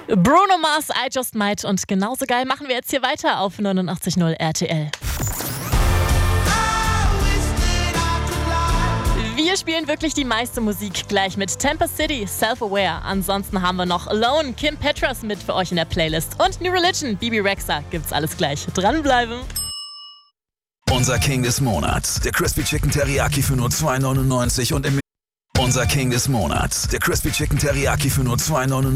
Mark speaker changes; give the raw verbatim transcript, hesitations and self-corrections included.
Speaker 1: Bruno Mars, I Just Might, und genauso geil machen wir jetzt hier weiter auf neunundachtzig Komma null R T L. Wir spielen wirklich die meiste Musik gleich mit Tampa City, Self-Aware. Ansonsten haben wir noch Alone, Kim Petras mit für euch in der Playlist. Und New Religion, Bibi Rexha, gibt's alles gleich. Dranbleiben!
Speaker 2: Unser King des Monats, der Crispy Chicken Teriyaki für nur zwei neunundneunzig und im Unser King des Monats, der Crispy Chicken Teriyaki für nur zwei neunundneunzig.